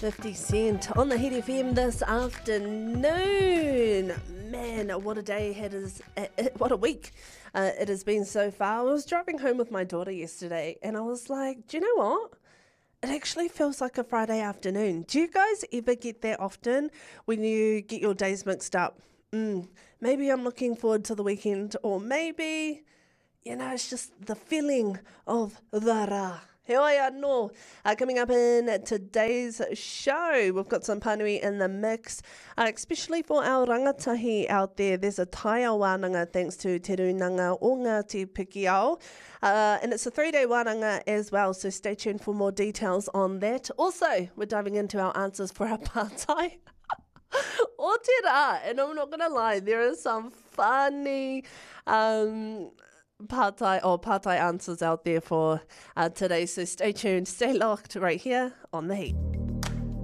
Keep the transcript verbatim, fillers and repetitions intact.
fifty Cent on the Heat F M this afternoon. Man, what a day it is, what a week uh, it has been so far. I was driving home with my daughter yesterday and I was like, do you know what? It actually feels like a Friday afternoon. Do you guys ever get that often when you get your days mixed up? Mm, maybe I'm looking forward to the weekend, or maybe, you know, it's just the feeling of the ra. Heoi anō. Uh, coming up in today's show, we've got some panui in the mix, uh, especially for our rangatahi out there. There's a taia wānanga thanks to Te Runanga o Ngāti Pikiao, uh, and it's a three-day wānanga as well, so stay tuned for more details on that. Also, we're diving into our answers for our pātai. O te rā, and I'm not going to lie, there are some funny um, pātai or pātai answers out there for uh, today, so stay tuned, stay locked right here on The Heat.